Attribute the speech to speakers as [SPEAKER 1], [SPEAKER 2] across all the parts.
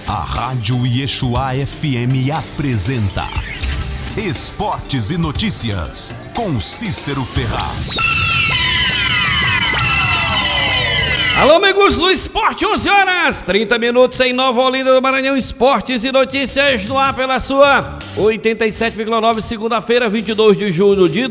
[SPEAKER 1] A Rádio Yeshua FM apresenta Esportes e Notícias, com Cícero Ferraz.
[SPEAKER 2] Alô, amigos do esporte, 11 horas, 30 minutos em Nova Olinda do Maranhão. Esportes e Notícias no ar pela sua 87,9, segunda-feira, 22 de junho de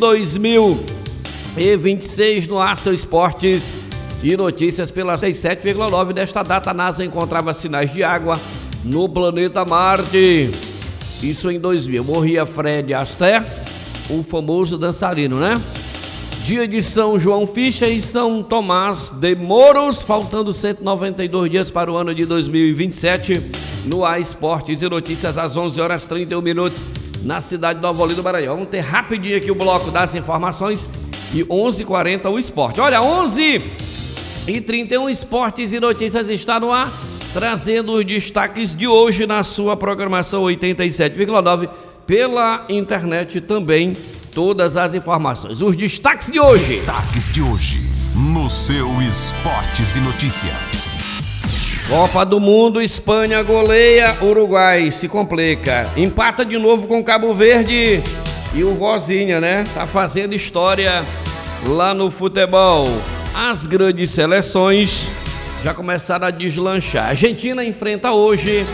[SPEAKER 2] 2026, no ar, seu Esportes e Notícias pela 67,9. Desta data, a NASA encontrava sinais de água no planeta Marte. Isso em 2000. Morria Fred Astaire, o famoso dançarino, né? Dia de São João Ficha e São Tomás de Mouros, faltando 192 dias para o ano de 2027. No ar, Esportes e Notícias, às 11 horas 31 minutos, na cidade de Nova Olinda do Maranhão. Vamos ter rapidinho aqui o bloco das informações e 11h40 o esporte. Olha, 11h31, Esportes e Notícias está no ar, trazendo os destaques de hoje na sua programação 87,9, pela internet também. Todas as informações. Os destaques de hoje.
[SPEAKER 1] Destaques de hoje, no seu Esportes e Notícias.
[SPEAKER 2] Copa do Mundo, Espanha goleia, Uruguai se complica. Empata de novo com Cabo Verde e o Vozinha, né? Tá fazendo história lá no futebol. As grandes seleções já começaram a deslanchar. A Argentina enfrenta hoje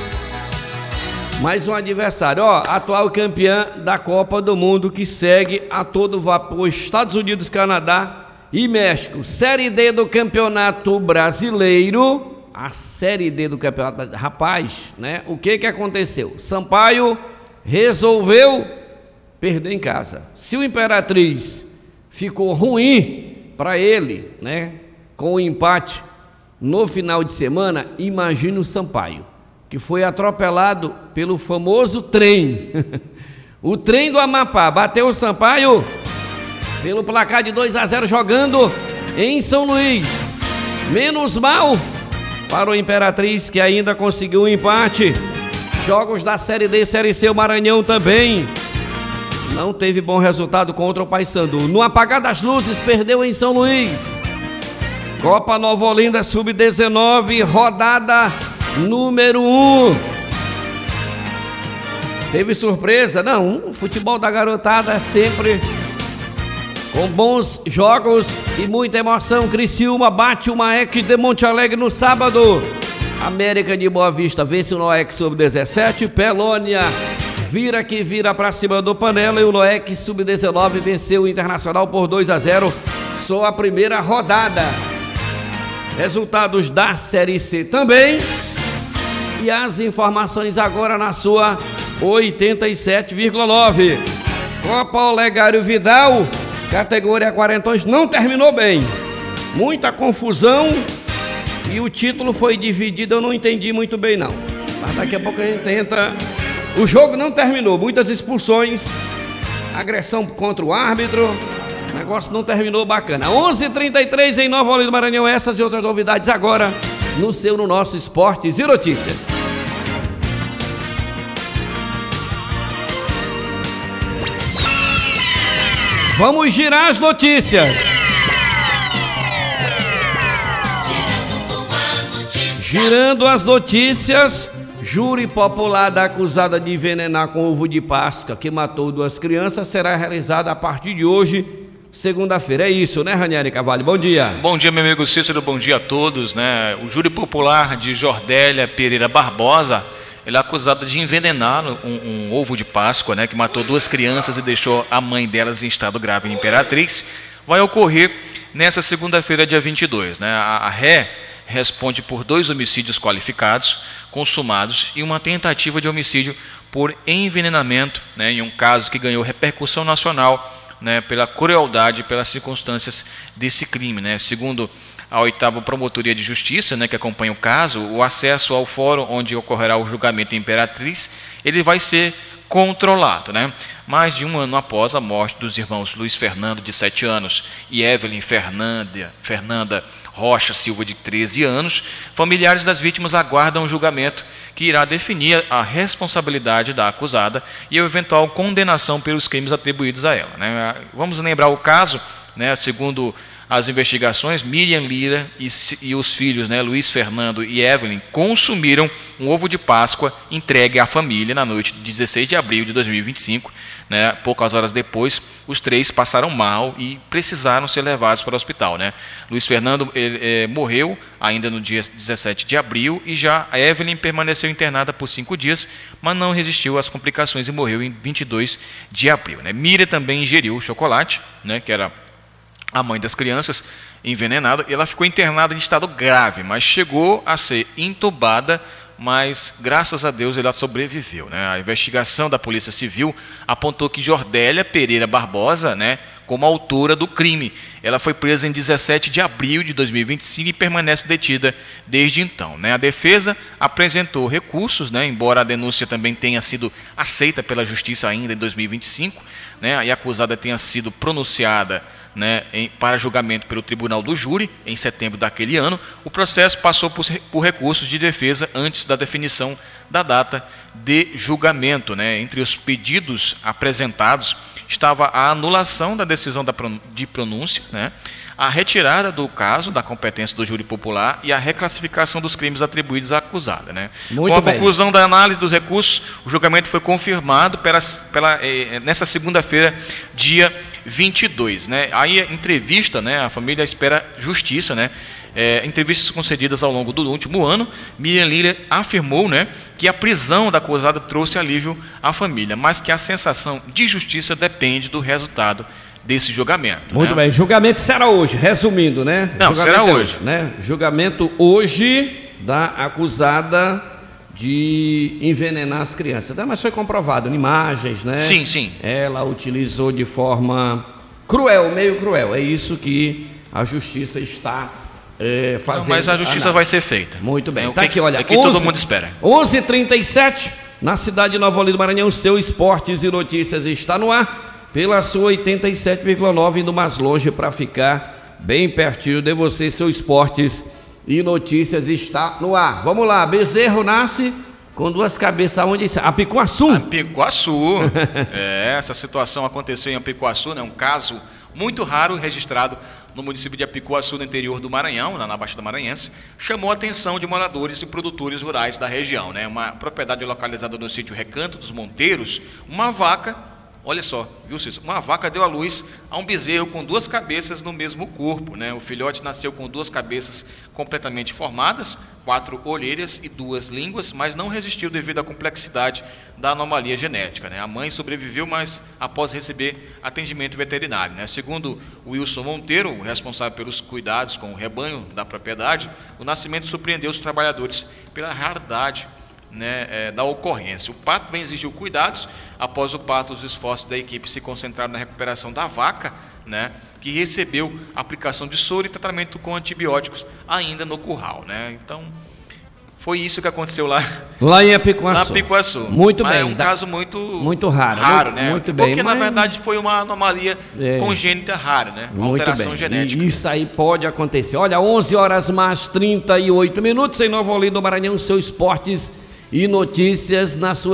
[SPEAKER 2] mais um adversário, atual campeã da Copa do Mundo, que segue a todo vapor, Estados Unidos, Canadá e México. Série D do Campeonato Brasileiro, a Série D do Campeonato, rapaz, né? O que aconteceu? Sampaio resolveu perder em casa. Se o Imperatriz ficou ruim para ele, né? Com o empate no final de semana, imagina o Sampaio, que foi atropelado pelo famoso trem. O trem do Amapá bateu o Sampaio pelo placar de 2-0, jogando em São Luís. Menos mal para o Imperatriz, que ainda conseguiu um empate. Jogos da Série D e Série C, o Maranhão também não teve bom resultado contra o Paysandu. No apagar das luzes, perdeu em São Luís. Copa Nova Olinda Sub-19, rodada número 1. Teve surpresa? Não, o futebol da garotada é sempre com bons jogos e muita emoção. Criciúma bate o Maek de Monte Alegre no sábado. América de Boa Vista vence o Noek Sub-17. Pelônia vira que vira para cima do Panela, e o Noek Sub-19 venceu o Internacional por 2-0. Só a primeira rodada. Resultados da Série C também. E as informações agora na sua 87,9. Copa Olegário Vidal, categoria quarentões, não terminou bem. Muita confusão e o título foi dividido, eu não entendi muito bem não. Mas daqui a pouco a gente tenta. O jogo não terminou, muitas expulsões, agressão contra o árbitro. O negócio não terminou bacana. 11h33 em Nova Olinda do Maranhão. Essas e outras novidades agora no nosso Esportes e Notícias. Vamos girar as notícias. Girando as notícias. Júri popular da acusada de envenenar com ovo de Páscoa, que matou 2 crianças, será realizada a partir de hoje, segunda-feira. É isso, né, Ranieri Carvalho? Bom dia.
[SPEAKER 3] Bom dia, meu amigo Cícero, bom dia a todos, né? O júri popular de Jordélia Pereira Barbosa, ele é acusado de envenenar um ovo de Páscoa, né, que matou 2 crianças e deixou a mãe delas em estado grave em Imperatriz. Vai ocorrer nessa segunda-feira, dia 22, né? A ré responde por 2 homicídios qualificados, consumados, e uma tentativa de homicídio por envenenamento, né, em um caso que ganhou repercussão nacional, né, pela crueldade, pelas circunstâncias desse crime, né? Segundo a 8ª Promotoria de Justiça, né, que acompanha o caso, o acesso ao fórum onde ocorrerá o julgamento em Imperatriz, ele vai ser controlado, né? Mais de um ano após a morte dos irmãos Luiz Fernando, de 7 anos, e Evelyn Fernanda Rocha Silva, de 13 anos, familiares das vítimas aguardam o julgamento que irá definir a responsabilidade da acusada e a eventual condenação pelos crimes atribuídos a ela, né? Vamos lembrar o caso, né, segundo as investigações, Miriam Lira e os filhos, né, Luiz Fernando e Evelyn, consumiram um ovo de Páscoa entregue à família na noite de 16 de abril de 2025. Né, poucas horas depois, os 3 passaram mal e precisaram ser levados para o hospital. Né? Luiz Fernando morreu ainda no dia 17 de abril e já a Evelyn permaneceu internada por 5 dias, mas não resistiu às complicações e morreu em 22 de abril. Né? Miriam também ingeriu chocolate, né, que era a mãe das crianças, envenenada, e ela ficou internada em estado grave, mas chegou a ser entubada, mas graças a Deus ela sobreviveu. Né? A investigação da Polícia Civil apontou que Jordélia Pereira Barbosa, né, como autora do crime. Ela foi presa em 17 de abril de 2025 e permanece detida desde então. Né? A defesa apresentou recursos, né, embora a denúncia também tenha sido aceita pela Justiça ainda em 2025, né, e a acusada tenha sido pronunciada, né, para julgamento pelo Tribunal do Júri em setembro daquele ano. O processo passou por recursos de defesa antes da definição da data de julgamento. Né. Entre os pedidos apresentados estava a anulação da decisão de pronúncia, né, a retirada do caso da competência do júri popular e a reclassificação dos crimes atribuídos à acusada. Né. Com a conclusão da análise dos recursos, o julgamento foi confirmado nessa segunda-feira, dia 22. Né. Aí, entrevista, né, a família espera justiça, né. Entrevistas concedidas ao longo do último ano, Miriam Lira afirmou, né, que a prisão da acusada trouxe alívio à família, mas que a sensação de justiça depende do resultado desse julgamento.
[SPEAKER 2] Muito bem, julgamento será hoje, resumindo, né?
[SPEAKER 3] Não, será hoje.
[SPEAKER 2] Né? Julgamento hoje da acusada de envenenar as crianças. Mas foi comprovado em imagens, né?
[SPEAKER 3] Sim, sim.
[SPEAKER 2] Ela utilizou de forma cruel, meio cruel. É isso que a justiça está fazendo.
[SPEAKER 3] Não, mas a justiça vai ser feita.
[SPEAKER 2] Muito bem. Tá aqui, olha.
[SPEAKER 3] É que todo mundo espera.
[SPEAKER 2] 11h37, na cidade de Nova Olinda do Maranhão, seu Esportes e Notícias está no ar. Pela sua 87,9, indo mais longe para ficar bem pertinho de você. Seu Esportes e Notícias está no ar. Vamos lá, bezerro nasce com 2 cabeças. Onde isso? Apicuaçu?
[SPEAKER 3] Apicuaçu. Essa situação aconteceu em Apicuaçu, né? Um caso muito raro registrado no município de Apicuaçu, no interior do Maranhão, na Baixada Maranhense. Chamou a atenção de moradores e produtores rurais da região. Né? Uma propriedade localizada no sítio Recanto dos Monteiros, uma vaca. Olha só, viu, Cícero? Uma vaca deu à luz a um bezerro com 2 cabeças no mesmo corpo. Né? O filhote nasceu com 2 cabeças completamente formadas, 4 olheiras e 2 línguas, mas não resistiu devido à complexidade da anomalia genética. Né? A mãe sobreviveu, mas após receber atendimento veterinário. Né? Segundo Wilson Monteiro, o responsável pelos cuidados com o rebanho da propriedade, o nascimento surpreendeu os trabalhadores pela raridade, né, da ocorrência. O parto também exigiu cuidados. Após o parto, os esforços da equipe se concentraram na recuperação da vaca, né, que recebeu aplicação de soro e tratamento com antibióticos ainda no curral. Né? Então, foi isso que aconteceu lá
[SPEAKER 2] em Apicuaçu.
[SPEAKER 3] Na Apicuaçu.
[SPEAKER 2] Muito bem.
[SPEAKER 3] É um caso muito
[SPEAKER 2] raro,
[SPEAKER 3] né?
[SPEAKER 2] Muito bem.
[SPEAKER 3] Porque, na verdade, foi uma anomalia congênita rara, né? Uma alteração genética.
[SPEAKER 2] Isso aí pode acontecer. Olha, 11h mais 38 minutos em Nova Olinda do Maranhão, seu Esportes e Notícias na sua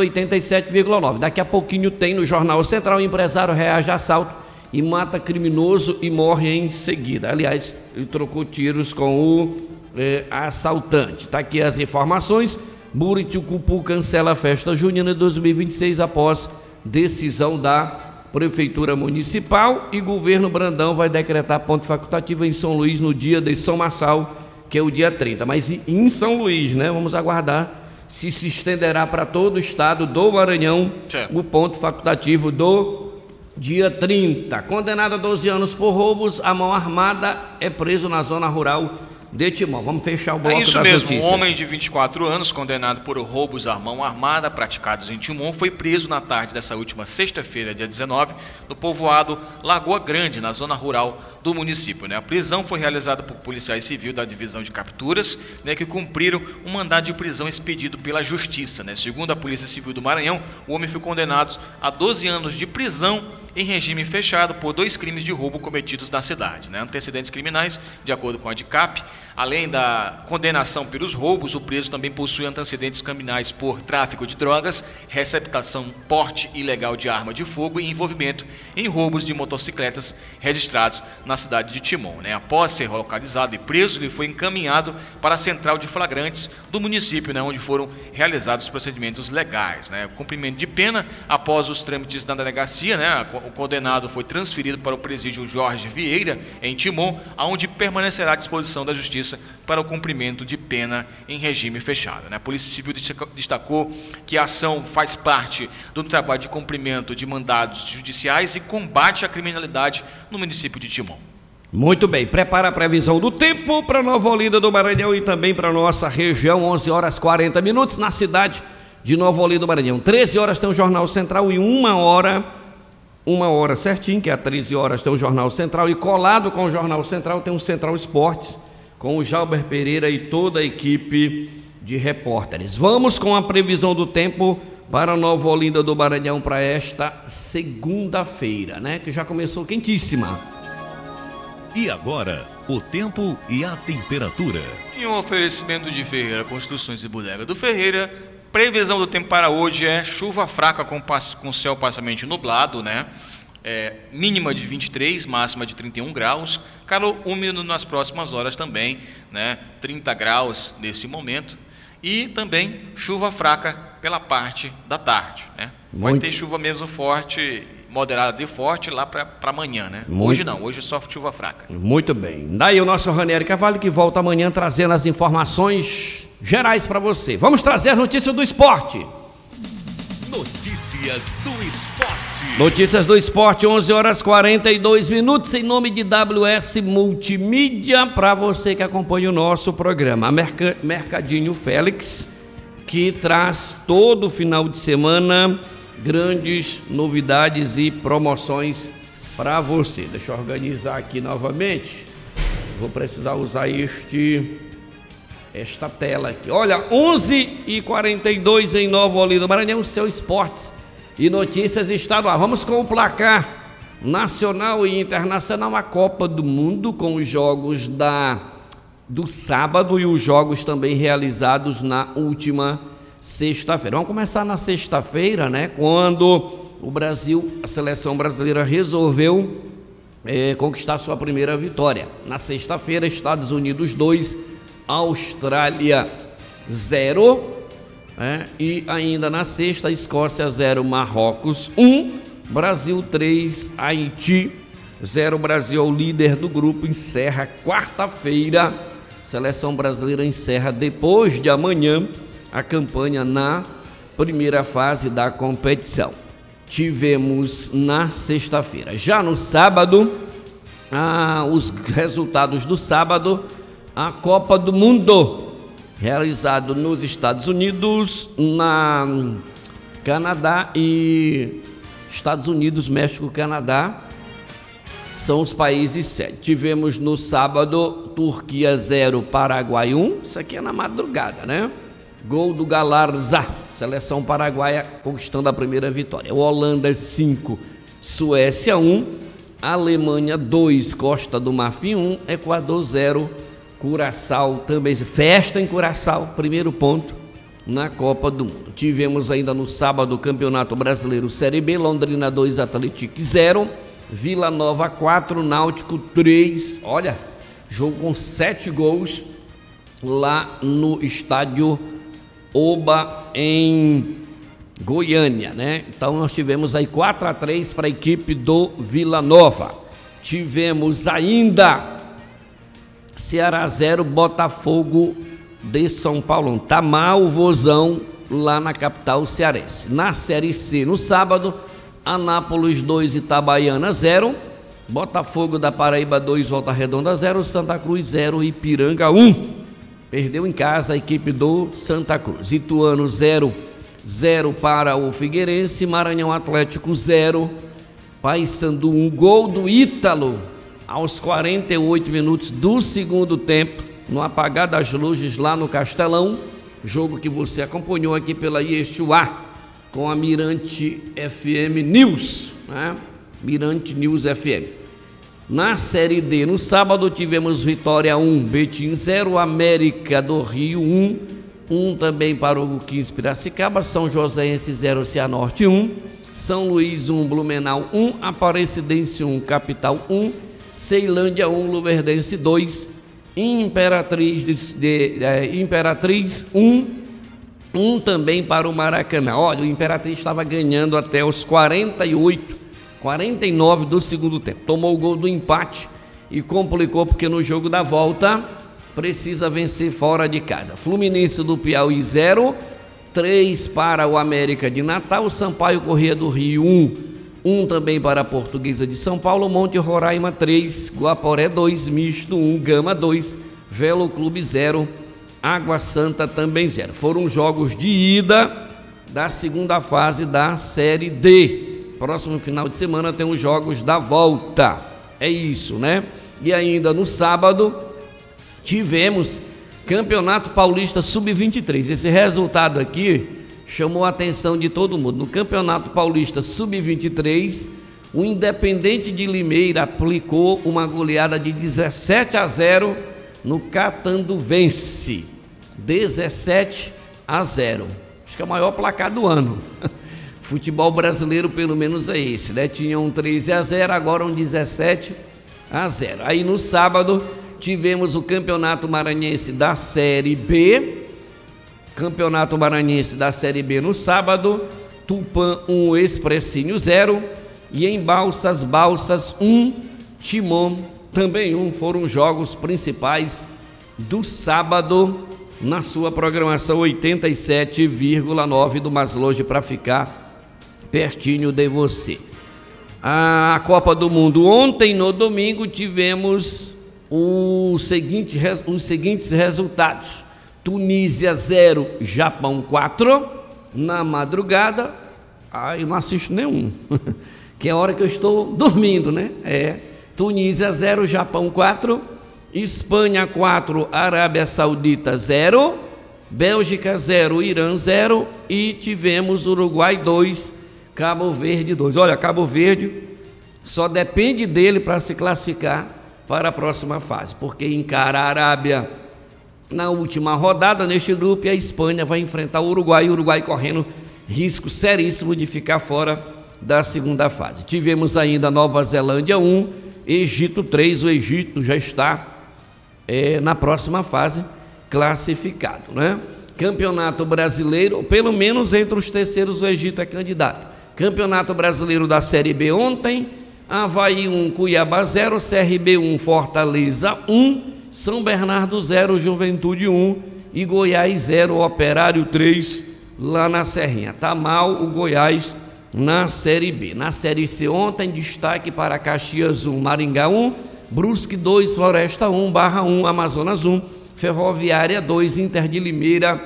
[SPEAKER 2] 87,9. Daqui a pouquinho tem no Jornal Central: empresário reage a assalto e mata criminoso e morre em seguida. Aliás, ele trocou tiros com o assaltante. Tá aqui as informações. Buriticupu cancela a festa junina de 2026 após decisão da Prefeitura Municipal, e governo Brandão vai decretar ponto facultativo em São Luís no dia de São Marçal, que é o dia 30. Mas em São Luís, né? Vamos aguardar se estenderá para todo o estado do Maranhão, certo, o ponto facultativo do dia 30. Condenado a 12 anos por roubos à mão armada, é preso na zona rural de Timon. Vamos fechar o bloco das notícias.
[SPEAKER 3] Isso mesmo, um homem de 24 anos, condenado por roubos à mão armada praticados em Timon, foi preso na tarde dessa última sexta-feira, dia 19, no povoado Lagoa Grande, na zona rural do município. Né? A prisão foi realizada por policiais civis da divisão de capturas, né, que cumpriram um mandado de prisão expedido pela Justiça. Né? Segundo a Polícia Civil do Maranhão, o homem foi condenado a 12 anos de prisão em regime fechado por 2 crimes de roubo cometidos na cidade. Né? Antecedentes criminais, de acordo com a DICAP. Além da condenação pelos roubos, o preso também possui antecedentes criminais por tráfico de drogas, receptação, porte ilegal de arma de fogo e envolvimento em roubos de motocicletas registrados na na cidade de Timon, né? Após ser localizado e preso, ele foi encaminhado para a central de flagrantes do município, né? Onde foram realizados os procedimentos legais, né? Cumprimento de pena, após os trâmites da delegacia, né? O condenado foi transferido para o presídio Jorge Vieira, em Timon, onde permanecerá à disposição da Justiça para o cumprimento de pena em regime fechado, né? A Polícia Civil destacou que a ação faz parte do trabalho de cumprimento de mandados judiciais e combate à criminalidade no município de Timon.
[SPEAKER 2] Muito bem, prepara a previsão do tempo para Nova Olinda do Maranhão e também para a nossa região, 11 horas 40 minutos, na cidade de Nova Olinda do Maranhão. 13 horas tem o Jornal Central e uma hora certinho, que é 13 horas tem o Jornal Central, e colado com o Jornal Central tem o Central Esportes, com o Jalber Pereira e toda a equipe de repórteres. Vamos com a previsão do tempo para Nova Olinda do Maranhão para esta segunda-feira, né? Que já começou quentíssima.
[SPEAKER 1] E agora, o tempo e a temperatura.
[SPEAKER 3] Em um oferecimento de Ferreira Construções e Bodega do Ferreira, previsão do tempo para hoje é chuva fraca com céu parcialmente nublado, né? Mínima de 23, máxima de 31 graus, calor úmido nas próximas horas também, né? 30 graus nesse momento, e também chuva fraca pela parte da tarde, né? Vai ter chuva mesmo forte, moderada de forte lá para amanhã, né? Hoje não, hoje é só chuva fraca.
[SPEAKER 2] Muito bem, daí o nosso Ranieri Carvalho que volta amanhã trazendo as informações gerais para você. Vamos trazer as notícias do esporte.
[SPEAKER 1] Notícias do esporte.
[SPEAKER 2] Notícias do esporte, 11 horas 42 minutos, em nome de WS Multimídia, para você que acompanha o nosso programa. Mercadinho Félix, que traz todo final de semana grandes novidades e promoções para você. Deixa eu organizar aqui novamente. Vou precisar usar esta tela aqui. Olha, 11h42 em Nova Olinda do Maranhão, seu esportes e notícias estaduais. Vamos com o placar nacional e internacional, a Copa do Mundo, com os jogos do sábado e os jogos também realizados na última sexta-feira. Vamos começar na sexta-feira, né? Quando o Brasil, a seleção brasileira resolveu conquistar sua primeira vitória. Na sexta-feira, Estados Unidos 2, Austrália 0, e ainda na sexta, Escócia 0, Marrocos 1, Brasil 3, Haiti 0. Brasil é o líder do grupo, encerra quarta-feira. Seleção brasileira encerra depois de amanhã a campanha na primeira fase da competição. Tivemos na sexta-feira. Já no sábado, os resultados do sábado, a Copa do Mundo, realizado nos Estados Unidos, na Canadá e Estados Unidos, México, Canadá, são os países sede. Tivemos no sábado, Turquia 0, Paraguai 1, isso aqui é na madrugada, né? Gol do Galarza, seleção paraguaia conquistando a primeira vitória. Holanda 5, Suécia 1, Alemanha 2, Costa do Marfim 1, Equador 0, Curaçao também, festa em Curaçao, primeiro ponto na Copa do Mundo. Tivemos ainda no sábado o Campeonato Brasileiro Série B, Londrina 2, Atlético 0, Vila Nova 4, Náutico 3, olha, jogo com 7 gols lá no estádio Oba em Goiânia, né? Então nós tivemos aí 4-3 para a equipe do Vila Nova. Tivemos ainda Ceará 0, Botafogo de São Paulo. Tá mal o vozão lá na capital cearense. Na Série C, no sábado, Anápolis 2, Itabaiana 0, Botafogo da Paraíba 2, Volta Redonda 0, Santa Cruz 0, Ipiranga 1. Perdeu em casa a equipe do Santa Cruz. Ituano 0 para o Figueirense, Maranhão Atlético 0, Paysandu 1, gol do Ítalo aos 48 minutos do segundo tempo, no apagar das luzes lá no Castelão, jogo que você acompanhou aqui pela Iexuá com a Mirante FM News, né? Mirante News FM. Na Série D, no sábado, tivemos Vitória 1, Betim 0, América do Rio 1 também para o 15 Piracicaba, São Joséense 0, Cianorte 1, São Luís 1, Blumenau 1, Aparecidense 1, Capital 1, Ceilândia 1, Luverdense 2, Imperatriz 1 também para o Maracanã. Olha, o Imperatriz estava ganhando até os 49 do segundo tempo. Tomou o gol do empate e complicou porque no jogo da volta precisa vencer fora de casa. Fluminense do Piauí 0, 3 para o América de Natal, Sampaio Corrêa do Rio 1 também para a Portuguesa de São Paulo, Monte Roraima 3, Guaporé 2, Misto 1, Gama 2, Velo Clube 0, Água Santa também 0. Foram jogos de ida da segunda fase da Série D. Próximo final de semana tem os jogos da volta. É isso, né? E ainda no sábado tivemos Campeonato Paulista Sub-23. Esse resultado aqui chamou a atenção de todo mundo. No Campeonato Paulista Sub-23, o Independente de Limeira aplicou uma goleada de 17-0 no Catanduvense. 17-0. Acho que é o maior placar do ano. Futebol brasileiro pelo menos é esse, né? Tinha um 13-0, agora um 17-0. Aí no sábado tivemos o Campeonato Maranhense da Série B. Campeonato Maranhense da Série B no sábado, Tupã 1, Expressinho 0, e em Balsas 1, Timon também 1, foram os jogos principais do sábado na sua programação 87,9 do Mais Longe para ficar pertinho de você. A Copa do Mundo ontem, no domingo, tivemos os seguintes resultados: Tunísia 0, Japão 4, na madrugada. Eu não assisto nenhum, que é a hora que eu estou dormindo, né? Tunísia 0, Japão 4, Espanha 4, Arábia Saudita 0, Bélgica 0, Irã 0 e tivemos Uruguai 2, Cabo Verde 2. Olha, Cabo Verde só depende dele para se classificar para a próxima fase, porque encara a Arábia na última rodada neste grupo e a Espanha vai enfrentar o Uruguai correndo risco seríssimo de ficar fora da segunda fase. Tivemos ainda Nova Zelândia 1, Egito 3, o Egito já está na próxima fase classificado, né? Campeonato Brasileiro, pelo menos entre os terceiros o Egito é candidato. Campeonato Brasileiro da Série B ontem, Avaí 1, Cuiabá 0, CRB 1, Fortaleza 1, São Bernardo 0, Juventude 1 e Goiás 0, Operário 3, lá na Serrinha. Tá mal o Goiás na Série B. Na Série C ontem, destaque para Caxias 1, Maringá 1, Brusque 2, Floresta 1, Barra 1, Amazonas 1, Ferroviária 2, Inter de Limeira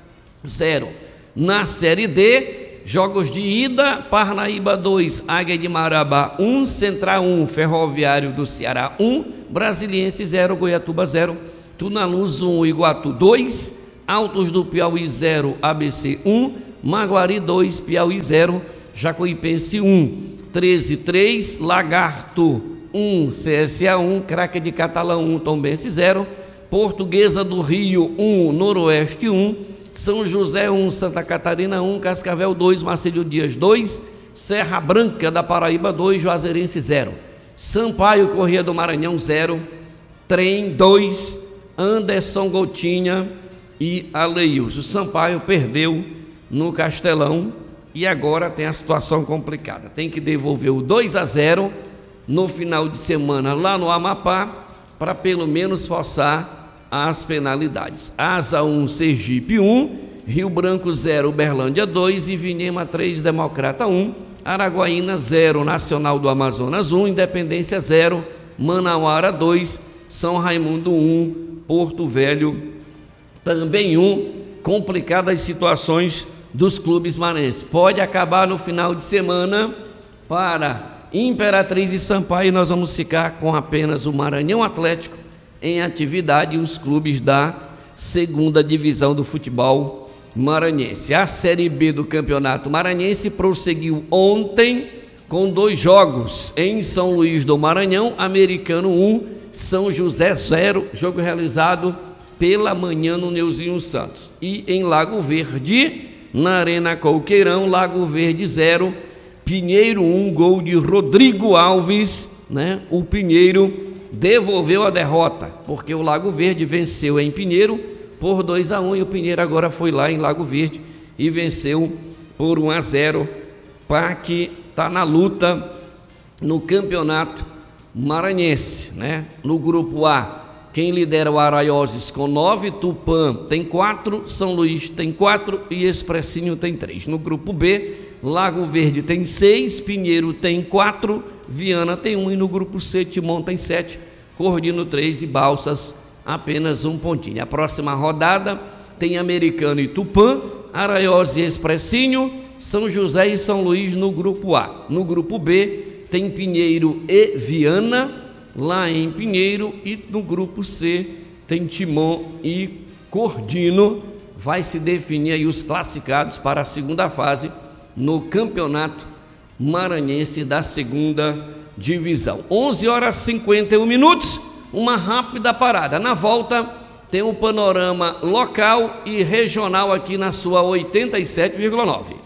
[SPEAKER 2] 0. Na Série D, jogos de ida, Parnaíba 2, Águia de Marabá 1, Central 1, Ferroviário do Ceará 1, Brasiliense 0, Goiatuba 0, Tunaluz 1, Iguatu 2, Altos do Piauí 0, ABC 1, Maguari 2, Piauí 0, Jacuipense 1, 13-3, Lagarto 1, CSA 1, Craque de Catalão 1, Tombense 0, Portuguesa do Rio 1, Noroeste 1, São José 1, Santa Catarina 1, Cascavel 2, Marcílio Dias 2, Serra Branca da Paraíba 2, Juazeirense 0, Sampaio Corrêa do Maranhão 0, Trem 2, Anderson Gotinha e Aleilson. O Sampaio perdeu no Castelão e agora tem a situação complicada. Tem que devolver o 2-0 no final de semana lá no Amapá para pelo menos forçar as penalidades. Asa 1, Sergipe 1, Rio Branco 0, Uberlândia 2, Ivinema 3, Democrata 1, Araguaína 0, Nacional do Amazonas 1, Independência 0, Manauara 2, São Raimundo 1, Porto Velho também 1. Complicadas situações dos clubes maranhenses. Pode acabar no final de semana para Imperatriz e Sampaio, e nós vamos ficar com apenas o Maranhão Atlético em atividade e os clubes da segunda divisão do futebol maranhense. A Série B do Campeonato Maranhense prosseguiu ontem com 2 jogos em São Luís do Maranhão, Americano 1, São José 0, jogo realizado pela manhã no Neuzinho Santos. E em Lago Verde, na Arena Coqueirão, Lago Verde 0, Pinheiro 1, gol de Rodrigo Alves né, o Pinheiro devolveu a derrota, porque o Lago Verde venceu em Pinheiro por 2-1 e o Pinheiro agora foi lá em Lago Verde e venceu por 1-0. PAC está na luta no campeonato maranhense, né? No grupo A, quem lidera o Araioses com 9, Tupã tem 4, São Luís tem 4 e Expressinho tem 3. No grupo B, Lago Verde tem 6, Pinheiro tem 4, Viana tem 1 e no grupo C, Timon tem 7, Cordino 3 e Balsas apenas 1 pontinho. A próxima rodada tem Americano e Tupã, Araioses e Expressinho, São José e São Luís no grupo A. No grupo B tem Pinheiro e Viana, lá em Pinheiro, e no grupo C tem Timon e Cordino. Vai se definir aí os classificados para a segunda fase no Campeonato Maranhense da segunda divisão. 11h51, uma rápida parada. Na volta tem um panorama local e regional aqui na sua 87,9.